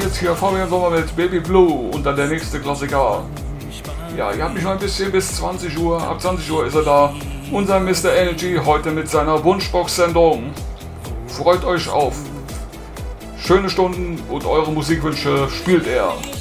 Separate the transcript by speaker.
Speaker 1: jetzt hier Fabian Sommer mit Baby Blue und dann der nächste Klassiker. Ja, ihr habt mich noch ein bisschen bis 20 Uhr. Ab 20 Uhr ist er da. Unser Mr. Energy heute mit seiner Wunschbox-Sendung. Freut euch auf schöne Stunden und eure Musikwünsche spielt er.